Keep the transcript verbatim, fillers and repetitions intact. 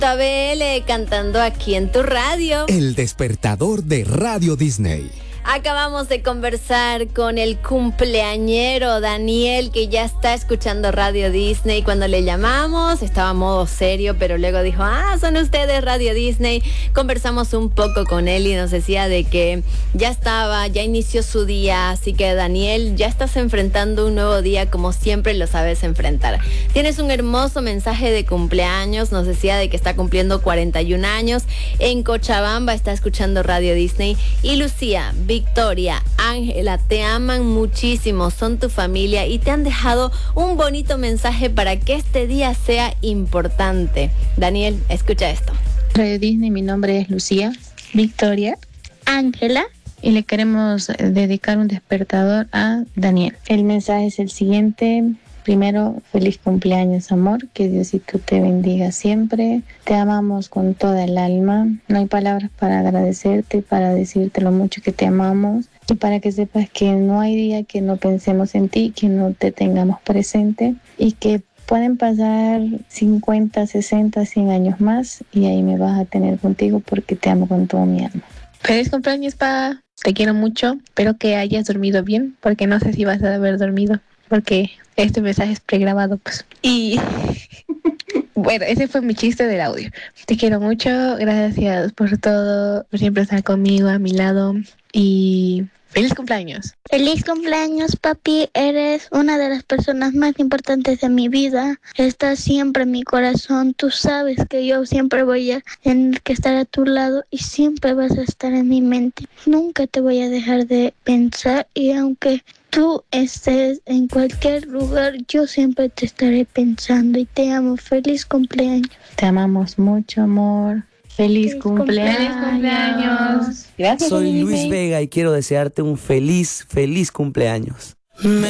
Ernesto Abele cantando aquí en tu radio. El despertador de Radio Disney. Acabamos de conversar con el cumpleañero Daniel, que ya está escuchando Radio Disney. Cuando le llamamos estaba a modo serio, pero luego dijo, ah, son ustedes Radio Disney. Conversamos un poco con él y nos decía de que ya estaba, ya inició su día. Así que Daniel, ya estás enfrentando un nuevo día como siempre lo sabes enfrentar. Tienes un hermoso mensaje de cumpleaños. Nos decía de que está cumpliendo cuarenta y un años. En Cochabamba está escuchando Radio Disney. Y Lucía, Victoria, Ángela, te aman muchísimo, son tu familia y te han dejado un bonito mensaje para que este día sea importante. Daniel, escucha esto. Radio Disney, mi nombre es Lucía, Victoria, Ángela y le queremos dedicar un despertador a Daniel. El mensaje es el siguiente. Primero, feliz cumpleaños, amor. Que Diosito te bendiga siempre. Te amamos con toda el alma. No hay palabras para agradecerte, para decirte lo mucho que te amamos. Y para que sepas que no hay día que no pensemos en ti, que no te tengamos presente. Y que pueden pasar cincuenta, sesenta, cien años más. Y ahí me vas a tener contigo porque te amo con toda mi alma. Feliz cumpleaños, pa. Te quiero mucho. Espero que hayas dormido bien, porque no sé si vas a haber dormido. Porque este mensaje es pregrabado, pues. Y bueno, ese fue mi chiste del audio. Te quiero mucho, gracias por todo, por siempre estar conmigo, a mi lado. Y feliz cumpleaños. Feliz cumpleaños, papi. Eres una de las personas más importantes de mi vida. Estás siempre en mi corazón. Tú sabes que yo siempre voy a tener que estar a tu lado y siempre vas a estar en mi mente. Nunca te voy a dejar de pensar y aunque tú estés en cualquier lugar, yo siempre te estaré pensando y te amo. Feliz cumpleaños. Te amamos mucho, amor. Feliz, feliz cumpleaños. Feliz cumpleaños. Gracias. Soy Luis Vega y quiero desearte un feliz, feliz cumpleaños. Me